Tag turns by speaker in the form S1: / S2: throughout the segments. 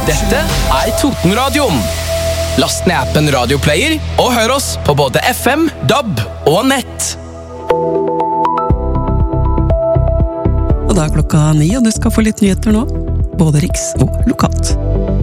S1: Dette Totenradioen. Last ned appen Radioplayer og hør oss på både FM, DAB og nett.
S2: Og da klokka 9, og du skal få litt nyheter nå. Både riks og lokalt.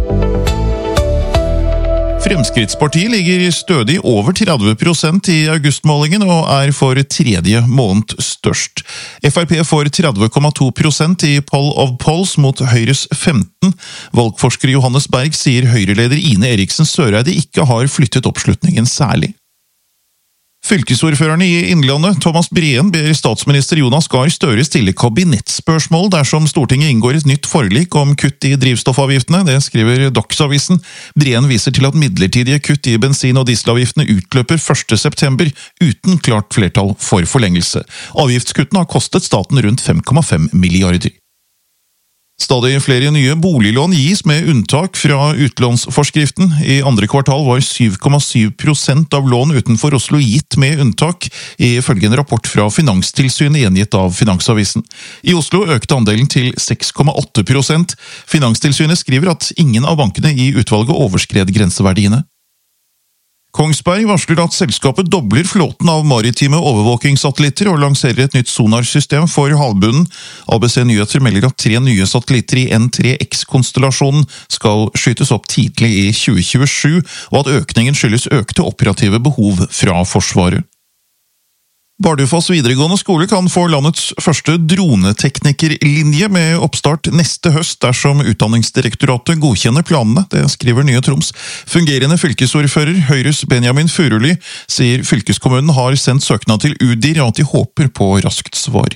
S3: Fremskrittspartiet ligger stødig over 30% i augustmålingen og for tredje måned størst. FrP får 30,2% i Poll of Polls mot Høyres 15%. Valgforsker Johannes Berg sier Høyreleder Ine Eriksen Søreide ikke har flyttet oppslutningen særlig. Fylkesordførerne i Innlandet, Thomas Breen, ber statsminister Jonas Gahr Støre stille kabinettspørsmål dersom Stortinget inngår et nytt forlik om kutt i drivstoffavgiftene, det skriver Dagsavisen. Breen viser til at midlertidige kutt i bensin- og dieselavgiftene utløper 1. september, uten klart flertall for forlengelse. Avgiftskuttene har kostet staten rundt 5,5 milliarder. Stadig flere nye boliglån gis med unntak fra utlånsforskriften. I andre kvartal var 7,7% av lån utenfor Oslo gitt med unntak, ifølge en rapport fra Finanstilsynet gjengitt av Finansavisen. I Oslo økte andelen til 6,8%. Finanstilsynet skriver at ingen av bankene i utvalget overskred grenseverdiene. Kongsberg varsler at selskapet dobler flåten av maritime overvåkingssatellitter og lanserer et nytt sonarsystem for havbunnen. ABC Nyheter melder at 3 nye satellitter i N3X-konstellasjonen skal skytes opp tidlig i 2027, og at økningen skyldes økte operative behov fra Forsvaret. Bardufoss videregående skole kan få landets første droneteknikerlinje med oppstart neste høst dersom Utdanningsdirektoratet godkjenner planene, det skriver Nye Troms. Fungerende fylkesordfører Høyres Benjamin Furuli sier fylkeskommunen har sendt søknad til UDIR og at de håper på raskt svar.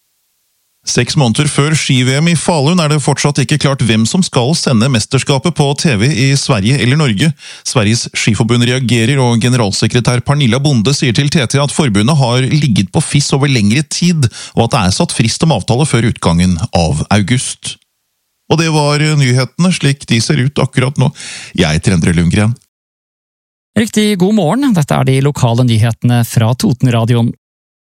S3: 6 måneder før ski-VM i Falun det fortsatt ikke klart hvem som skal sende mesterskapet på TV i Sverige eller Norge. Sveriges skiforbund reagerer, og generalsekretær Pernilla Bonde sier til TT at forbundet har ligget på fiss over lengre tid, og at det satt frist om avtale før utgangen av august. Og det var nyhetene slik de ser ut akkurat nå. Jeg heter Endre Lundgren.
S4: Riktig god morgen, dette de lokale nyhetene fra Totenradioen.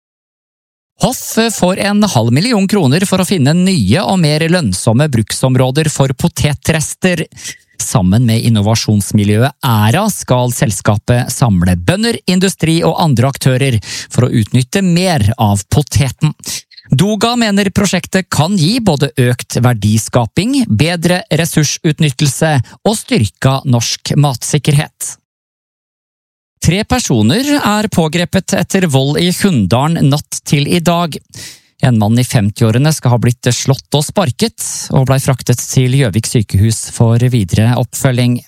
S4: Hoff får 500 000 kroner for å finne nye og mer lønnsomme bruksområder for potetrester. Sammen med innovasjonsmiljøet Æra skal selskapet samle bønder, industri og andre aktører for å utnytte mer av poteten. Doga mener prosjektet kan gi både økt verdiskaping, bedre ressursutnyttelse og styrka norsk matsikkerhet. 3 personer pågrepet etter vold i Hunndalen natt til i dag. En mann i 50-årene skal ha blitt slått og sparket, og ble fraktet til Gjøvik sykehus for videre oppfølging.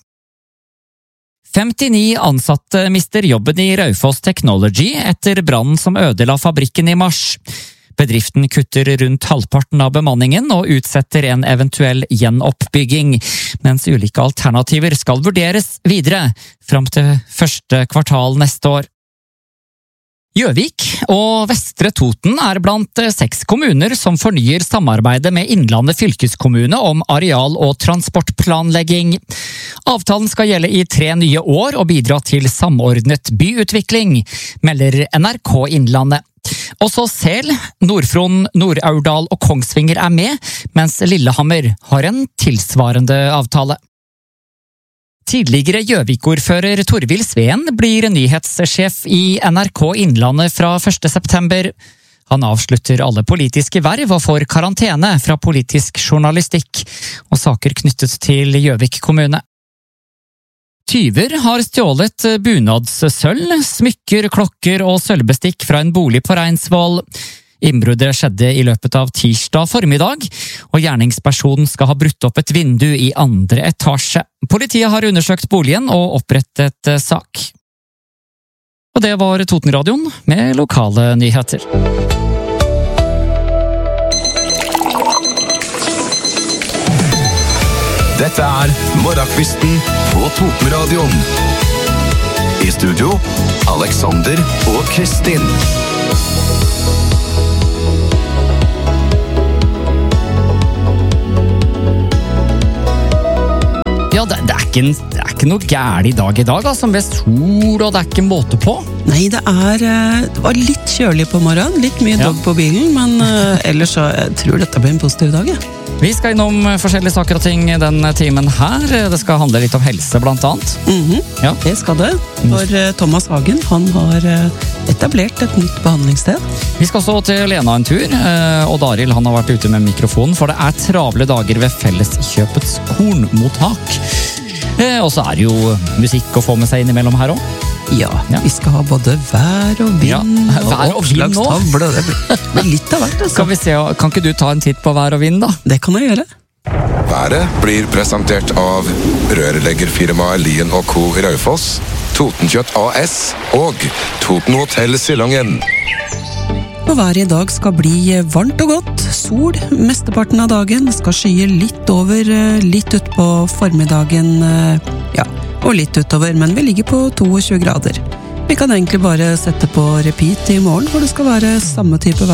S4: 59 ansatte mister jobben i Raufoss Technology etter brannen som ødela fabrikken i mars. Bedriften kutter rundt halvparten av bemanningen og utsetter en eventuell gjenoppbygging, mens ulike alternativer skal vurderes videre fram til 1. kvartal neste år. Gjøvik og Vestre Toten blant 6 kommuner som fornyer samarbeidet med Innlandet fylkeskommune om areal- og transportplanlegging. Avtalen skal gjelde i 3 nye år og bidra til samordnet byutvikling, melder NRK Innlandet. Også Sel, Nord-Fron, Nord-Aurdal og Kongsvinger med, mens Lillehammer har en tilsvarende avtale. Tidligere Gjøvik-ordfører Torvild Sveen blir nyhetssjef i NRK Innlandet fra 1. september. Han avslutter alle politiske verv og får karantene fra politisk journalistikk og saker knyttet til Gjøvik kommune. Tyver har stjålet bunadssølv, smykker, klokker og sølvbestikk fra en bolig på Reinsvoll. Innbruddet skjedde i løpet av tirsdag formiddag, og gjerningspersonen skal ha brutt opp et vindu i 2. etasje. Politiet har undersøkt boligen og opprettet sak. Og det var Totenradioen med lokale nyheter.
S5: Dette Morgenkvisten på Totenradioen. I studio, Alexander og Kristin.
S4: Ja, det ikke noe gærlig dag i dag, altså, med sol, og det ikke måte på.
S2: Nei, det var litt kjølig på morgenen, litt mye dog på bilen, men ellers så jeg tror dette blir en positiv dag, ja.
S4: Vi skal innom forskjellige saker og ting den timen her. Det skal handle litt om helse, blant annet. Ja.
S2: Det skal det. For Thomas Hagen, han har etablert et nytt behandlingssted.
S4: Vi skal også til Lena en tur, og Daril han har vært ute med mikrofonen, for det er travle dager ved Felleskjøpets kornmottak. Og så er det jo musikk å få med seg innimellom her også.
S2: Ja, vi skal ha både vær og vind
S4: vær og vind nå.
S2: Det blir litt av hvert, altså.
S4: Skal vi se, kan ikke du ta en titt på vær og vind da?
S2: Det kan jeg gjøre.
S6: Været blir presentert av rørleggerfirmaet Lien & Co. Raufoss, Totenkjøtt AS og Toten Hotel Sillangen.
S2: Og været i dag skal bli varmt og godt. Sol mesteparten av dagen. Skal skye litt over, litt ut på formiddagen, og litt utover, men vi ligger på 22 grader. Vi kan egentlig bare sette på repeat i morgen, hvor det skal være samme type vær.